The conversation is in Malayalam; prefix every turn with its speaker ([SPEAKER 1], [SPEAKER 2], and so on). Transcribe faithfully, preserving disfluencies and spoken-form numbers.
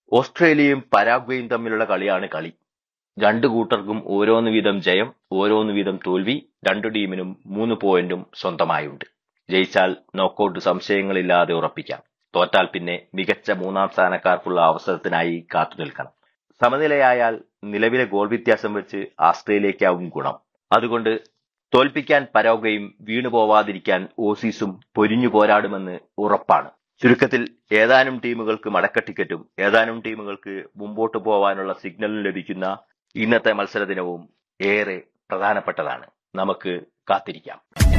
[SPEAKER 1] ഓസ്ട്രേലിയയും പരാഗ്വേയും തമ്മിലുള്ള കളിയാണ് കളി. രണ്ടു കൂട്ടർക്കും ഓരോന്ന് വീതം ജയം, ഓരോന്ന് വീതം തോൽവി. രണ്ടു ടീമിനും മൂന്ന് പോയിന്റും സ്വന്തമായുണ്ട്. ജയിച്ചാൽ നോക്കൌട്ട് സംശയങ്ങളില്ലാതെ ഉറപ്പിക്കാം. തോറ്റാൽ പിന്നെ മികച്ച മൂന്നാം സ്ഥാനക്കാർക്കുള്ള അവസരത്തിനായി കാത്തുനിൽക്കണം. സമനിലയായാൽ നിലവിലെ ഗോൾ വ്യത്യാസം വെച്ച് ആസ്ട്രേലിയക്കാവും ഗുണം. അതുകൊണ്ട് തോൽപ്പിക്കാൻ പരാഗ്വേയും വീണുപോവാതിരിക്കാൻ ഓസീസും പൊരിഞ്ഞു പോരാടുമെന്ന് ഉറപ്പാണ്. ചുരുക്കത്തിൽ ഏതാനും ടീമുകൾക്ക് മടക്ക ടിക്കറ്റും ഏതാനും ടീമുകൾക്ക് മുമ്പോട്ട് പോവാനുള്ള സിഗ്നലും ലഭിക്കുന്ന ഇന്നത്തെ മത്സര ദിനവും ഏറെ പ്രധാനപ്പെട്ടതാണ്. നമുക്ക് കാത്തിരിക്കാം.